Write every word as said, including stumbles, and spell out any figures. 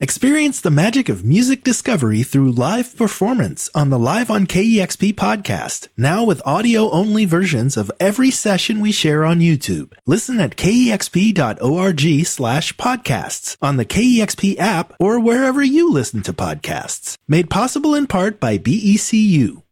Experience the magic of music discovery through live performance on the Live on K E X P podcast, now with audio-only versions of every session we share on YouTube. Listen at kexp.org slash podcasts, on the K E X P app, or wherever you listen to podcasts. Made possible in part by B E C U.